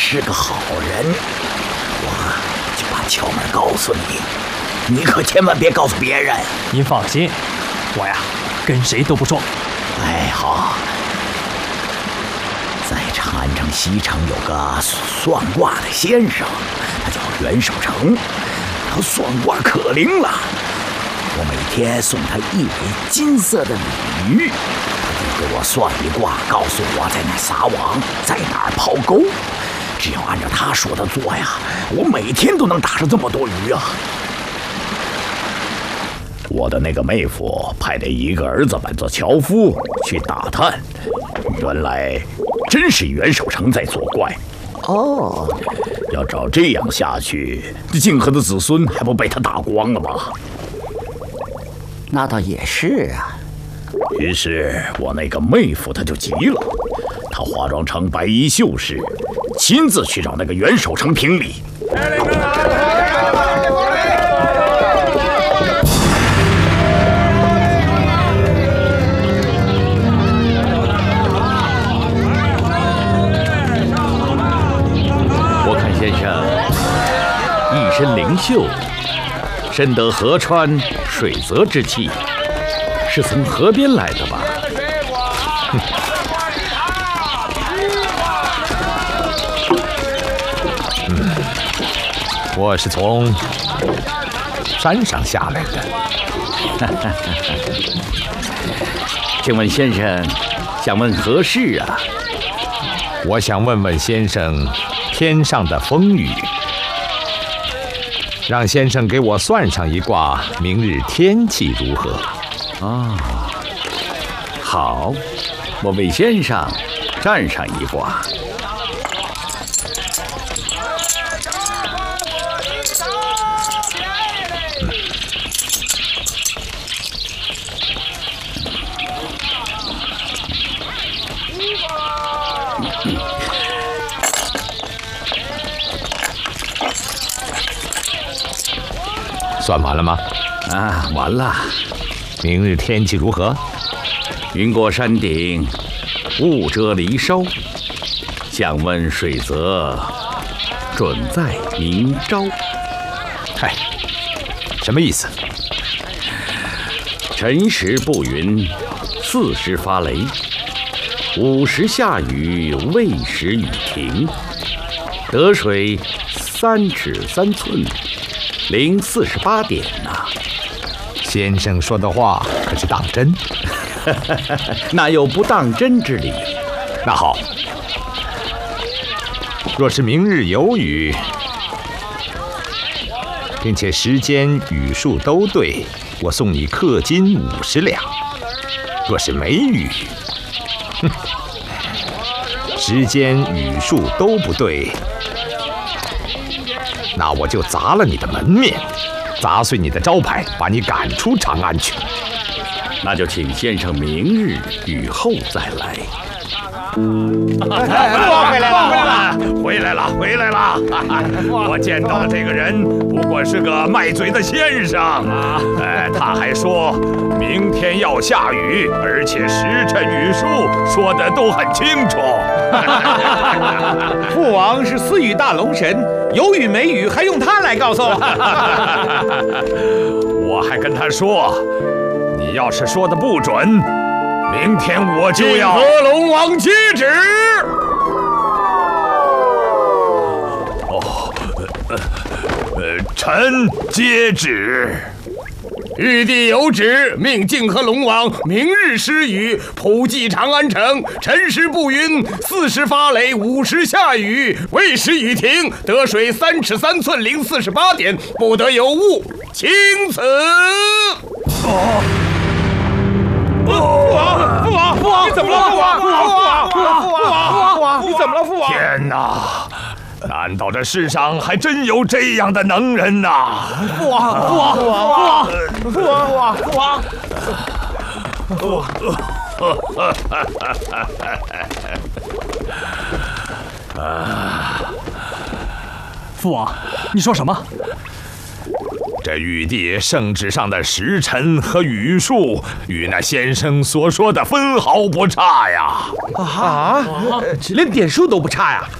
是个好人，我就把窍门告诉你，你可千万别告诉别人。 您放心，我呀跟谁都不说。 哎，好。在长安城西城有个算卦的先生，他叫袁守诚，他算卦可灵了。我每天送他一尾金色的鲤鱼，他就给我算一卦，告诉我在哪撒网，在哪儿抛钩。只要按照他说的做呀，我每天都能打上这么多鱼啊！我的那个妹夫派的一个儿子们做樵夫去打探，原来真是袁守诚在作怪。哦，要照这样下去，泾河的子孙还不被他打光了吗？ 那倒也是啊。 于是我那个妹夫他就急了，他化妆成白衣秀士，亲自去找那个袁守诚评理。 我看先生一身灵秀，深得河川水泽之气，是从河边来的吧？ 我是从山上下来的。 请问先生想问何事啊？ 我想问问先生天上的风雨，让先生给我算上一卦，明日天气如何？ 哦，好，我为先生占上一卦。 算完了吗？ 啊，完了。 明日天气如何？ 云过山顶，雾遮离梢。想问水泽，准在明朝。 嗨，什么意思？ 辰时布云，4时发雷，5时下雨，未时雨停。得水3尺3寸，零48点呐。 先生说的话可是当真？ 哪有不当真之理？ 那好，若是明日有雨，并且时间雨数都对，我送你氪金50两；若是没雨，时间雨数都不对，那我就砸了你的门面，砸碎你的招牌，把你赶出长安去。 那就请先生明日雨后再来。 回来了！我见到的这个人不过是个卖嘴的先生。他还说明天要下雨，而且时辰雨数说的都很清楚。 父王是私语大龙神，有雨没雨还用他来告诉？ 我还跟他说，你要是说的不准，明天我就要泾河龙王接旨。 臣接旨。 玉帝有旨，命泾河龙王明日施雨，普济长安城。辰时布云，4时发雷，5时下雨，未时雨停。得水3尺3寸，零48点，不得有误。钦此。父王，你怎么了？父王，你怎么了？父王！ 天哪！难道这世上还真有这样的能人呐？ 父王，你说什么？ 这玉帝圣旨上的时辰和雨数，与那先生所说的分毫不差呀！ 连点数都不差呀！